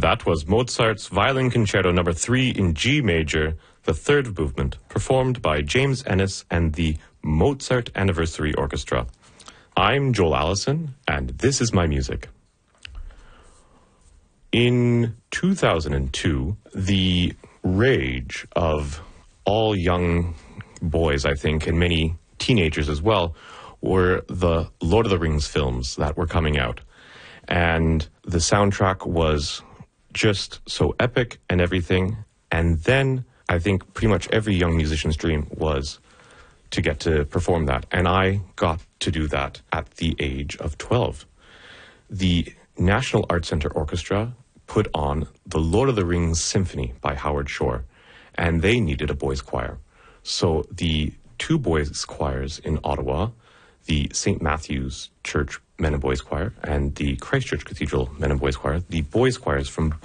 That was Mozart's Violin Concerto No. 3 in G major, the third movement, performed by James Ennis and the Mozart Anniversary Orchestra. I'm Joel Allison, and this is my music. In 2002, the rage of all young boys, I think, and many teenagers as well, were the Lord of the Rings films that were coming out. And the soundtrack was just so epic and everything. And then I think pretty much every young musician's dream was to get to perform that. And I got to do that at the age of 12. The National Arts Centre Orchestra put on the Lord of the Rings Symphony by Howard Shore, and they needed a boys' choir. So the two boys' choirs in Ottawa, the St. Matthew's Church Men and Boys Choir and the Christ Church Cathedral Men and Boys Choir, the boys' choirs from